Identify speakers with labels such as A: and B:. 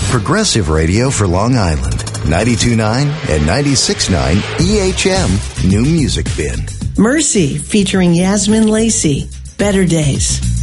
A: Progressive radio for Long Island. 92.9 and 96.9 EHM New Music Bin.
B: Mercy featuring Yasmin Lacey. Better Days.